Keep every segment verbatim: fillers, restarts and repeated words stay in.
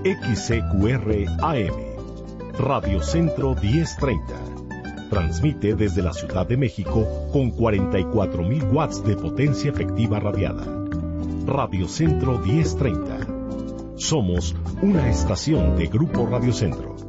X C Q R A M, Radio Centro diez treinta. Transmite desde la Ciudad de México con cuarenta y cuatro mil watts de potencia efectiva radiada. Radio Centro diez treinta. Somos una estación de Grupo Radio Centro.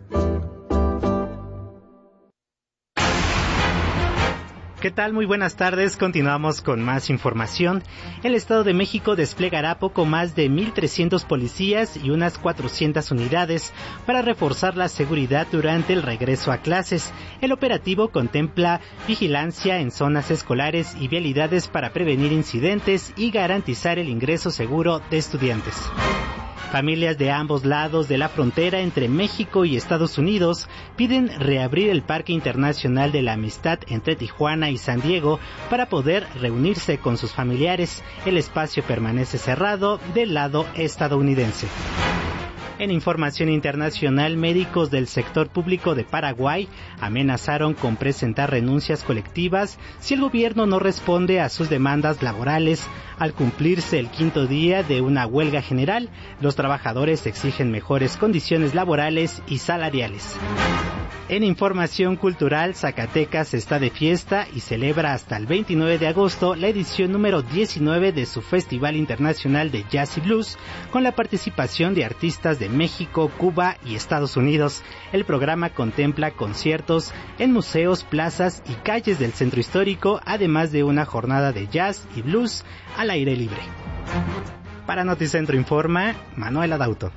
¿Qué tal? Muy buenas tardes. Continuamos con más información. El Estado de México desplegará poco más de mil trescientos policías y unas cuatrocientas unidades para reforzar la seguridad durante el regreso a clases. El operativo contempla vigilancia en zonas escolares y vialidades para prevenir incidentes y garantizar el ingreso seguro de estudiantes. Familias de ambos lados de la frontera entre México y Estados Unidos piden reabrir el Parque Internacional de la Amistad entre Tijuana y San Diego para poder reunirse con sus familiares. El espacio permanece cerrado del lado estadounidense. En información internacional, médicos del sector público de Paraguay amenazaron con presentar renuncias colectivas si el gobierno no responde a sus demandas laborales. Al cumplirse el quinto día de una huelga general, los trabajadores exigen mejores condiciones laborales y salariales. En información cultural, Zacatecas está de fiesta y celebra hasta el veintinueve de agosto la edición número diecinueve de su Festival Internacional de Jazz y Blues, con la participación de artistas de México, Cuba y Estados Unidos. El programa contempla conciertos en museos, plazas y calles del centro histórico, además de una jornada de jazz y blues al aire libre. Para Noticentro informa Manuel Adauto.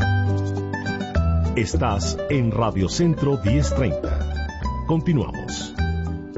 Estás en Radio Centro diez treinta. Continuamos.